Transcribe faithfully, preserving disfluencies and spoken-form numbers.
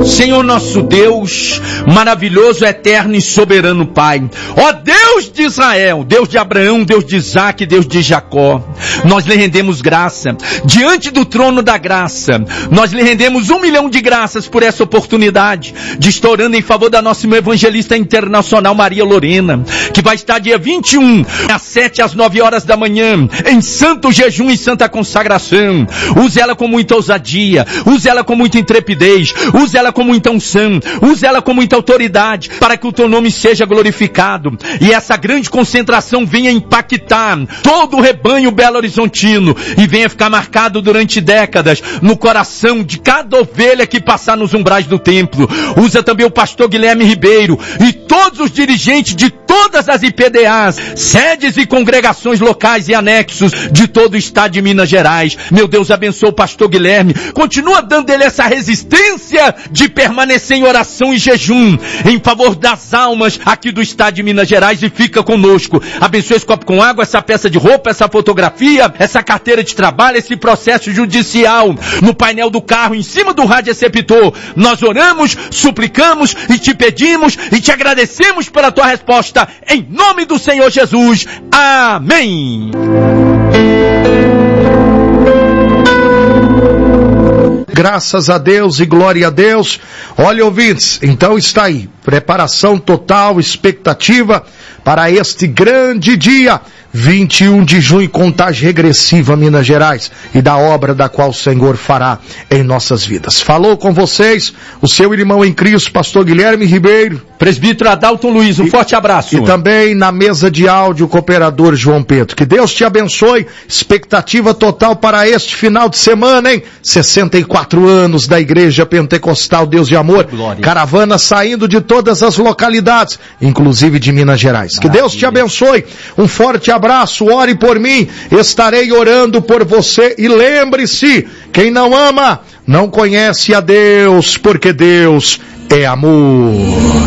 Senhor nosso Deus, maravilhoso, eterno e soberano Pai, ó Deus de Israel, Deus de Abraão, Deus de Isaque, Deus de Jacó, nós lhe rendemos graça, diante do trono da graça, nós lhe rendemos um milhão de graças por essa oportunidade, de estar orando em favor da nossa evangelista internacional Maria Lorena, que vai estar dia vinte e um, às sete às nove horas da manhã, em santo jejum e santa consagração. Use ela com muita ousadia, use ela com muita intrepidez, use ela com muita unção, use ela com muita autoridade, para que o teu nome seja glorificado, e essa grande concentração venha impactar todo o rebanho Belo Horizontino, e venha ficar marcado durante décadas, no coração de cada ovelha que passar nos umbrais do templo. Usa também o pastor Guilherme Ribeiro, e todos os dirigentes de todas as I P D As, sedes e congregações locais e anexos de todo o estado de Minas Gerais. Meu Deus, abençoa o pastor Guilherme, continua dando ele essa resistência de permanecer em oração e jejum, em favor das almas aqui do estado de Minas Gerais, e fica conosco. Abençoa esse copo com água, essa peça de roupa, essa fotografia, essa carteira de trabalho, esse processo judicial, no painel do carro, em cima do rádio receptor. Nós oramos, suplicamos e te pedimos e te agradecemos pela tua resposta, em nome do Senhor Jesus. Amém. Graças a Deus e glória a Deus. Olha, ouvintes, então está aí, preparação total, expectativa para este grande dia, vinte e um de junho, contagem regressiva, Minas Gerais, e da obra da qual o Senhor fará em nossas vidas. Falou com vocês o seu irmão em Cristo, pastor Guilherme Ribeiro, presbítero Adalton Luiz, um e, forte abraço. E também na mesa de áudio, o cooperador João Pedro. Que Deus te abençoe, expectativa total para este final de semana, hein? sessenta e quatro anos da Igreja Pentecostal Deus de Amor, glória. Caravana saindo de todas as localidades, inclusive de Minas Gerais. Maravilha. Que Deus te abençoe, um forte abraço, ore por mim, estarei orando por você, e lembre-se, quem não ama, não conhece a Deus, porque Deus é amor.